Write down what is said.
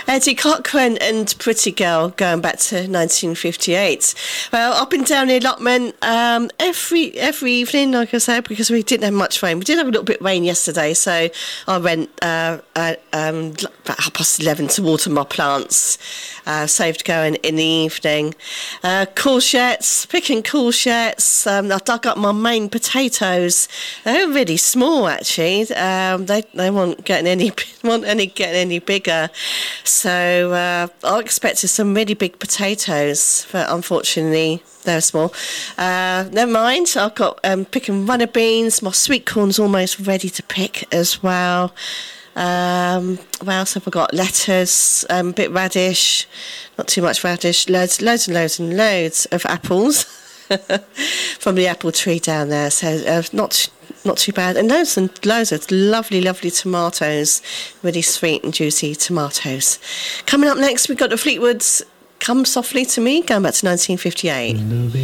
Eddie Cochran and Pretty Girl, going back to 1958. Well, up and down the allotment every evening, like I said, because we didn't have much rain. We did have a little bit of rain yesterday, so I went about 11:30 to water my plants. Saved going in the evening. Courgettes, picking courgettes. I dug up my main potatoes. They're really small, actually. They weren't getting any bigger. So I expected some really big potatoes, but unfortunately they're small. Never mind. I've got picking runner beans. My sweet corn's almost ready to pick as well. What else have I got? Lettuce, a bit radish, not too much radish, loads and loads of apples from the apple tree down there, so not too bad, and loads of lovely tomatoes, really sweet and juicy tomatoes. Coming up next, we've got the Fleetwoods, Come Softly to Me, going back to 1958.